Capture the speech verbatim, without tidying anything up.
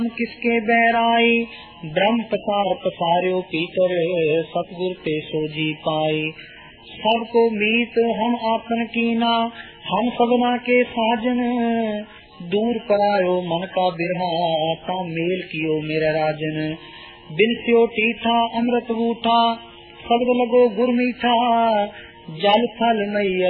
किसके बैराई, ब्रह्म प्रसार पसार्यो पीतर, सतगुर ते सोजी पाई। सबको मीत हम आपन कीना, हम सबना के साजन, दूर परायो मन का बिरहा, ता मेल कियो मेरा राजन। बिनस्यो टीठा अमृत बूठा, शब्द लगो गुर मीठा, जल थल मई